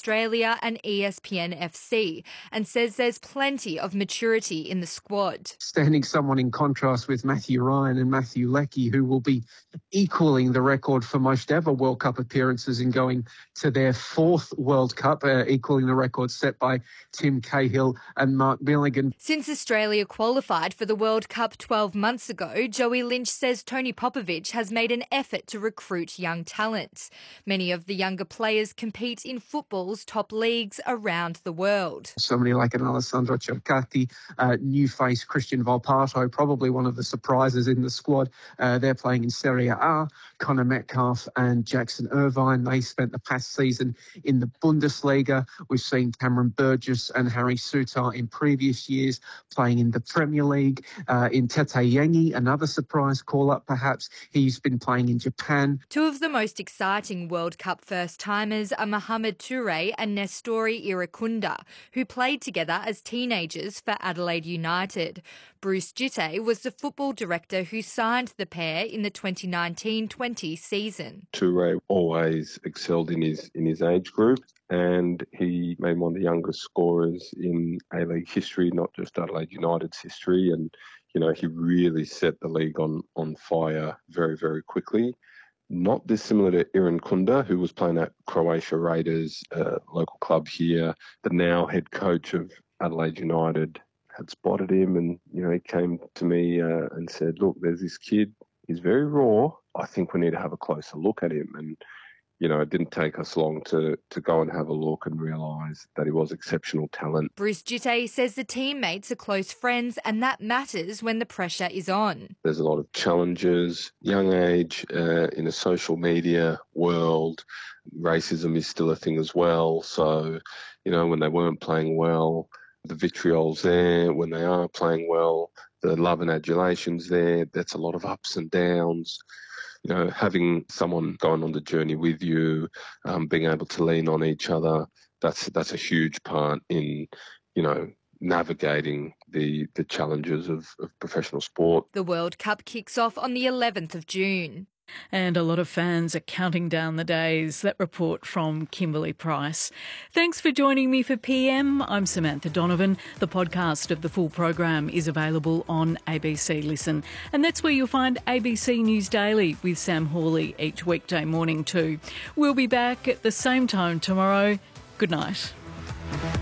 Australia and ESPN FC, and says there's plenty of maturity in the squad. Standing someone in contrast with Matthew Ryan and Matthew Leckie, who will be equalling the record for most ever World Cup appearances and going to their fourth World Cup, equalling the record set by Tim Cahill and Mark Milligan. Since Australia qualified for the World Cup 12 months ago, Joey Lynch says Tony Popovich has made an effort to recruit young talent. Many of the younger players compete in football's top leagues around the world. Somebody like an Alessandro Cercati, new face Christian Volpato, probably one of the surprises in the squad. They're playing in Serie A. Connor Metcalfe and Jackson Irvine, they spent the past season in the Bundesliga. We've seen Cameron Burgess and Harry Souttar in previous years playing in the Premier League. In Tete Yengi, another surprise call-up perhaps, he's been playing in Japan. Two of the most exciting World Cup first-timers are Mohamed Toure and Nestori Irukunda, who played together as teenagers for Adelaide United. Bruce Jitte was the football director who signed the pair in the 2019-20 season. Toure always excelled in his age group, and he made one of the youngest scorers in A-League history, not just Adelaide United's history. And, you know, he really set the league on fire very, very quickly. Not dissimilar to Irukunda, who was playing at Croatia Raiders, a local club here, the now head coach of Adelaide United had spotted him, and, you know, he came to me and said, look, there's this kid, he's very raw. I think we need to have a closer look at him. And, you know, it didn't take us long to go and have a look and realise that he was exceptional talent. Bruce Jitte says the teammates are close friends, and that matters when the pressure is on. There's a lot of challenges, young age, in a social media world. Racism is still a thing as well. So, you know, when they weren't playing well, the vitriol's there. When they are playing well, the love and adulation's there. That's a lot of ups and downs. You know, having someone going on the journey with you, being able to lean on each other, that's a huge part in, you know, navigating the challenges of professional sport. The World Cup kicks off on the 11th of June. And a lot of fans are counting down the days. That report from Kimberly Price. Thanks for joining me for PM. I'm Samantha Donovan. The podcast of the full program is available on ABC Listen. And that's where you'll find ABC News Daily with Sam Hawley each weekday morning too. We'll be back at the same time tomorrow. Good night.